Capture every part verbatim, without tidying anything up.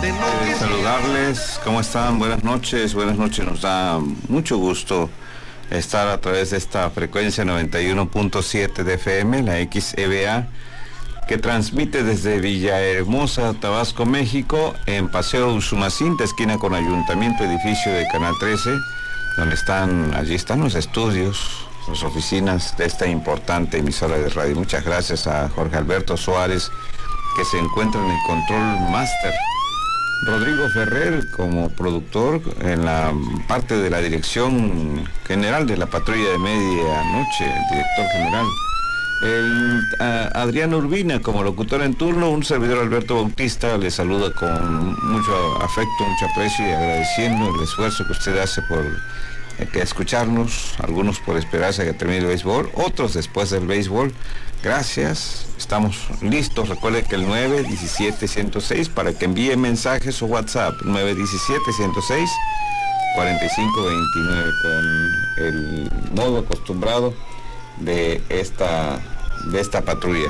Eh, saludarles, ¿cómo están? Buenas noches, buenas noches. Nos da mucho gusto estar a través de esta frecuencia noventa y uno punto siete de F M, la X E B A, que transmite desde Villahermosa, Tabasco, México, en Paseo Usumacinta, esquina con Ayuntamiento, edificio de Canal trece, donde están, allí están los estudios, las oficinas de esta importante emisora de radio. Muchas gracias a Jorge Alberto Suárez, que se encuentra en el control máster. Rodrigo Ferrer como productor en la parte de la dirección general de la patrulla de medianoche, el director general. El, uh, Adrián Urbina como locutor en turno, un servidor Alberto Bautista le saluda con mucho afecto, mucho aprecio y agradeciendo el esfuerzo que usted hace por eh, que escucharnos, algunos por esperarse a que termine el béisbol, otros después del béisbol. Gracias, estamos listos. Recuerde que el nueve diecisiete ciento seis para que envíe mensajes o WhatsApp, nueve diecisiete ciento seis cuarenta y cinco veintinueve, con el modo acostumbrado de esta, de esta patrulla.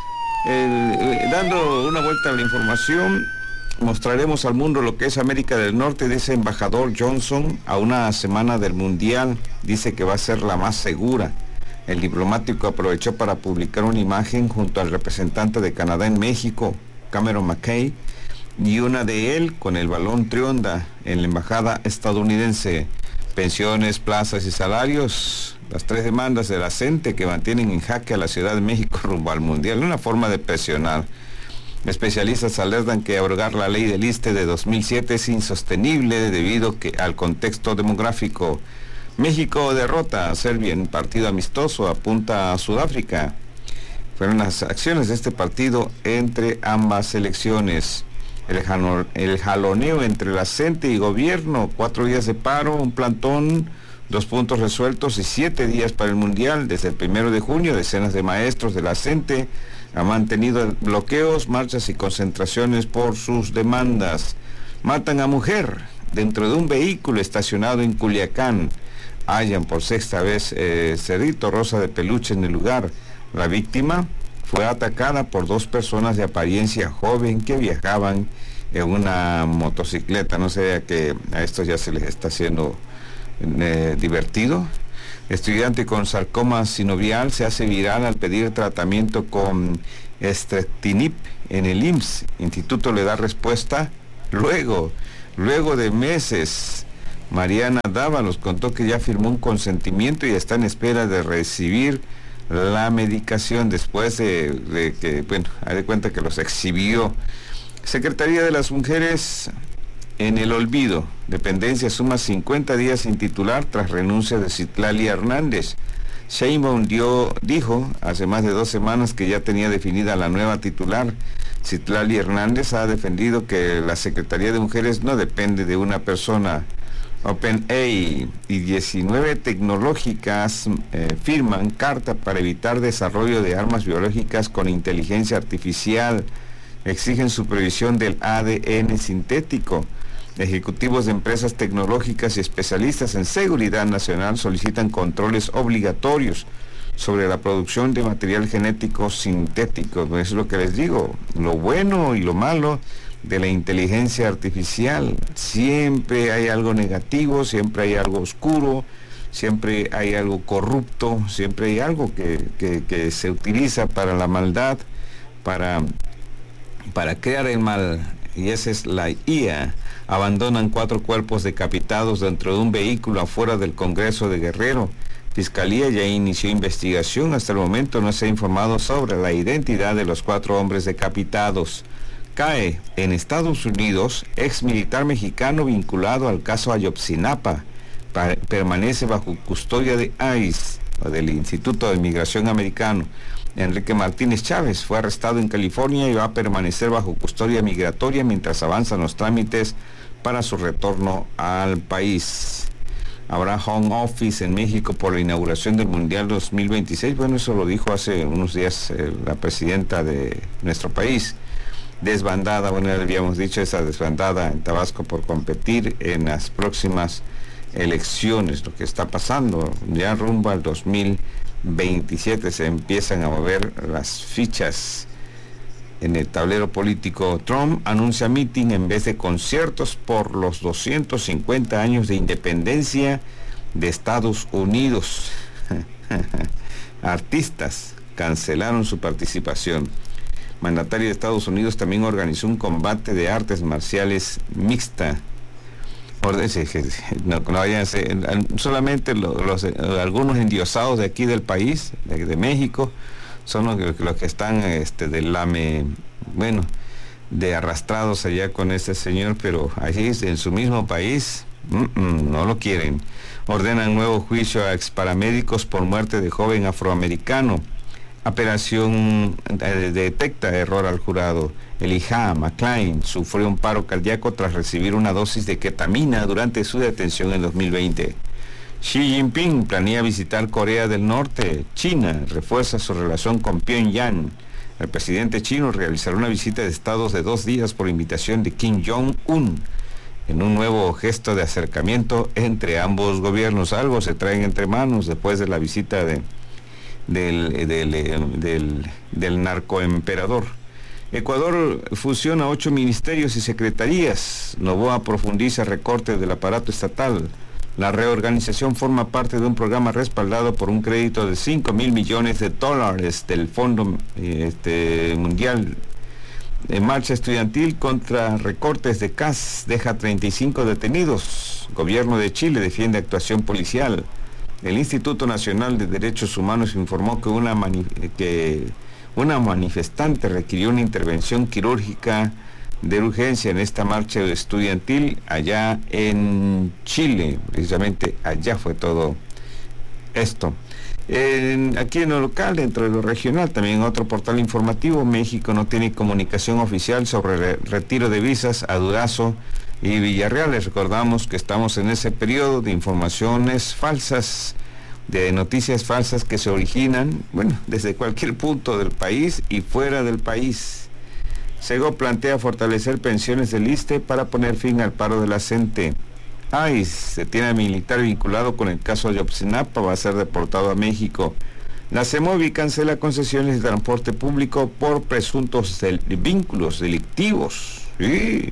El, dando una vuelta a la información, mostraremos al mundo lo que es América del Norte, dice embajador Johnson, a una semana del Mundial, dice que va a ser la más segura. El diplomático aprovechó para publicar una imagen junto al representante de Canadá en México, Cameron McKay, y una de él con el balón Trionda en la embajada estadounidense. Pensiones, plazas y salarios, las tres demandas de la CENTE que mantienen en jaque a la Ciudad de México rumbo al Mundial, una forma de presionar. Especialistas alertan que abrogar la ley del ISSSTE de dos mil siete es insostenible debido que, al contexto demográfico. México derrota a Serbia en partido amistoso, apunta a Sudáfrica. Fueron las acciones de este partido entre ambas selecciones. El, jalo, el jaloneo entre la CENTE y gobierno, cuatro días de paro, un plantón, dos puntos resueltos y siete días para el Mundial. Desde el primero de junio, decenas de maestros de la CENTE han mantenido bloqueos, marchas y concentraciones por sus demandas. Matan a mujer dentro de un vehículo estacionado en Culiacán. Hallan por sexta vez eh, cerdito rosa de peluche en el lugar. La víctima fue atacada por dos personas de apariencia joven que viajaban en una motocicleta. No sé, que a estos ya se les está haciendo eh, divertido. Estudiante con sarcoma sinovial se hace viral al pedir tratamiento con Estretinib en el I M S S. Instituto le da respuesta luego, luego de meses. Mariana Dávalos contó que ya firmó un consentimiento y está en espera de recibir la medicación después de, de que, bueno, hay de cuenta que los exhibió. Secretaría de las Mujeres en el olvido. Dependencia suma cincuenta días sin titular tras renuncia de Citlali Hernández. Sheinbaum dio, dijo hace más de dos semanas que ya tenía definida la nueva titular. Citlali Hernández ha defendido que la Secretaría de Mujeres no depende de una persona. OpenAI y diecinueve tecnológicas eh, firman carta para evitar desarrollo de armas biológicas con inteligencia artificial. Exigen supervisión del A D N sintético. Ejecutivos de empresas tecnológicas y especialistas en seguridad nacional solicitan controles obligatorios sobre la producción de material genético sintético. Eso es lo que les digo, lo bueno y lo malo de la inteligencia artificial. Siempre hay algo negativo, siempre hay algo oscuro, siempre hay algo corrupto, siempre hay algo que, que, que se utiliza para la maldad, para, para crear el mal, y esa es la I A. Abandonan cuatro cuerpos decapitados dentro de un vehículo afuera del Congreso de Guerrero. Fiscalía ya inició investigación. Hasta el momento no se ha informado sobre la identidad de los cuatro hombres decapitados. Cae en Estados Unidos ex militar mexicano vinculado al caso Ayotzinapa. Pa- permanece bajo custodia de I C E, del Instituto de Migración Americano. Enrique Martínez Chávez fue arrestado en California y va a permanecer bajo custodia migratoria mientras avanzan los trámites para su retorno al país. Habrá home office en México por la inauguración del Mundial dos mil veintiséis. Bueno, eso lo dijo hace unos días eh, la presidenta de nuestro país. Desbandada, bueno, ya le habíamos dicho, esa desbandada en Tabasco por competir en las próximas elecciones. Lo que está pasando ya rumbo al dos mil veintisiete, se empiezan a mover las fichas En el tablero político, Trump anuncia mitin en vez de conciertos por los doscientos cincuenta años de independencia de Estados Unidos. Artistas cancelaron su participación. Mandatario de Estados Unidos también organizó un combate de artes marciales mixta. No, no vayan a ser, solamente los, los, algunos endiosados de aquí del país, de, de México, son los, los que están este, de lame, bueno, de arrastrados allá con este señor, pero allí en su mismo país mm, mm, no lo quieren. Ordenan nuevo juicio a exparamédicos por muerte de joven afroamericano. Apelación eh, detecta error al jurado. Elijah McClain sufrió un paro cardíaco tras recibir una dosis de ketamina durante su detención en dos mil veinte. Xi Jinping planea visitar Corea del Norte. China refuerza su relación con Pyongyang. El presidente chino realizará una visita de estados de dos días por invitación de Kim Jong-un, en un nuevo gesto de acercamiento entre ambos gobiernos. Algo se traen entre manos después de la visita de, del, del, del, del narcoemperador. Ecuador fusiona ocho ministerios y secretarías. Noboa profundiza recortes del aparato estatal. La reorganización forma parte de un programa respaldado por un crédito de cinco mil millones de dólares del Fondo este, Mundial. En marcha estudiantil contra recortes de C A S deja treinta y cinco detenidos. Gobierno de Chile defiende actuación policial. El Instituto Nacional de Derechos Humanos informó que una, mani que una manifestante requirió una intervención quirúrgica de urgencia en esta marcha estudiantil allá en Chile. Precisamente allá fue todo esto. En, aquí en lo local, dentro de lo regional, también otro portal informativo: México no tiene comunicación oficial sobre re retiro de visas a Durazo y Villarreal. Les recordamos que estamos en ese periodo de informaciones falsas, de noticias falsas que se originan, bueno, desde cualquier punto del país y fuera del país. Sego plantea fortalecer pensiones del ISSSTE para poner fin al paro de la CENTE. I C E detiene a militar vinculado con el caso de Ayotzinapa, va a ser deportado a México. La CEMOVI cancela concesiones de transporte público por presuntos del vínculos delictivos. Sí.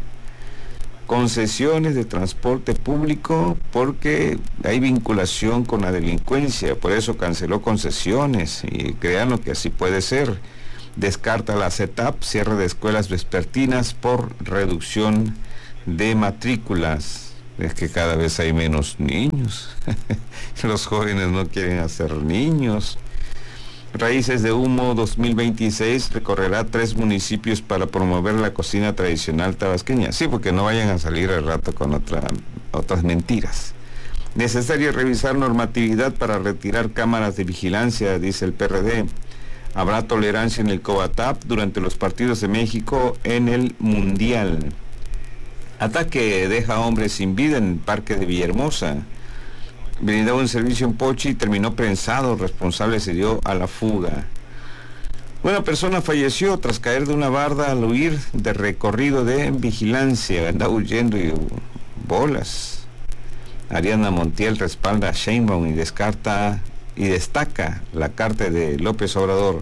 Concesiones de transporte público porque hay vinculación con la delincuencia, por eso canceló concesiones, y créanlo que así puede ser. Descarta la CETAP cierre de escuelas vespertinas por reducción de matrículas. Es que cada vez hay menos niños. Los jóvenes no quieren hacer niños. Raíces de Humo dos mil veintiséis recorrerá tres municipios para promover la cocina tradicional tabasqueña. Sí, porque no vayan a salir al rato con otra, otras mentiras. Necesario revisar normatividad para retirar cámaras de vigilancia, dice el P R D. Habrá tolerancia en el COBATAP durante los partidos de México en el Mundial. Ataque deja hombres sin vida en el parque de Villahermosa. Brindaba un servicio en Pochi y terminó prensado. Responsable se dio a la fuga. Una persona falleció tras caer de una barda al huir de recorrido de vigilancia. Andaba huyendo y bolas. Ariana Montiel respalda a Sheinbaum y descarta y destaca la carta de López Obrador.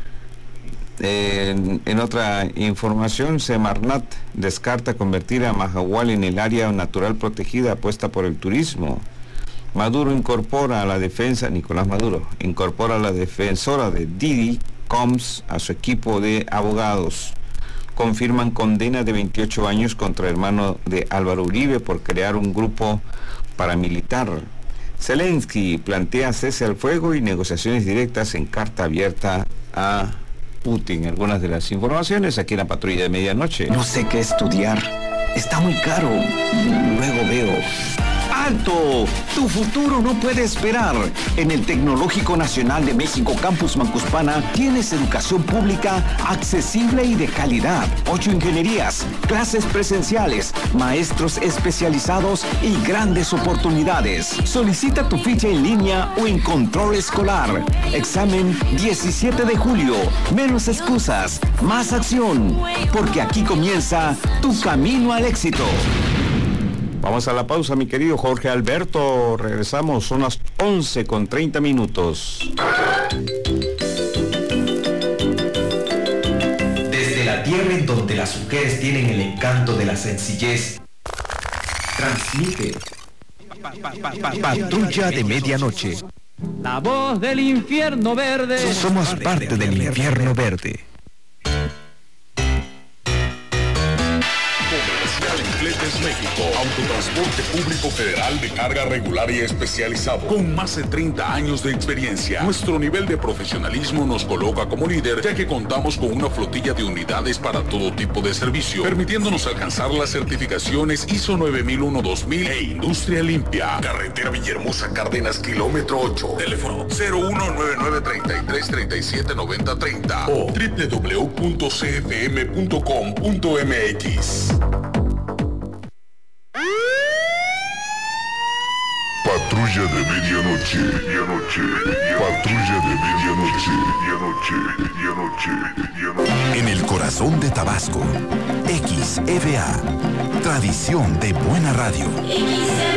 En, en otra información, Semarnat descarta convertir a Mahahual en el área natural protegida apuesta por el turismo. Maduro incorpora a la defensa, Nicolás Maduro, incorpora a la defensora de Didi, Coms, a su equipo de abogados. Confirman condena de veintiocho años contra el hermano de Álvaro Uribe por crear un grupo paramilitar. Zelensky plantea cese al fuego y negociaciones directas en carta abierta a Putin. Algunas de las informaciones aquí en la patrulla de medianoche. No sé qué estudiar. Está muy caro. Luego veo. ¡Alto! Tu futuro no puede esperar. En el Tecnológico Nacional de México Campus Macuspana tienes educación pública accesible y de calidad. Ocho ingenierías, clases presenciales, maestros especializados y grandes oportunidades. Solicita tu ficha en línea o en control escolar. Examen diecisiete de julio. Menos excusas, más acción. Porque aquí comienza tu camino al éxito. Vamos a la pausa, mi querido Jorge Alberto. Regresamos, son las once con treinta minutos. Desde la en donde las mujeres tienen el encanto de la sencillez. Transmite Patrulla de Medianoche. La voz del infierno verde. Somos parte del infierno verde. Fletes México, autotransporte público federal de carga regular y especializado, con más de treinta años de experiencia. Nuestro nivel de profesionalismo nos coloca como líder, ya que contamos con una flotilla de unidades para todo tipo de servicio, permitiéndonos alcanzar las certificaciones I S O nueve mil uno dos mil e Industria Limpia. Carretera Villahermosa Cárdenas, kilómetro ocho. Teléfono cero uno nueve nueve treinta y tres treinta y siete noventa treinta o doble u doble u doble u punto c f m punto com punto m x. Patrulla de medianoche, medianoche, patrulla de medianoche, medianoche, medianoche, medianoche. En el corazón de Tabasco, X E V A, tradición de buena radio.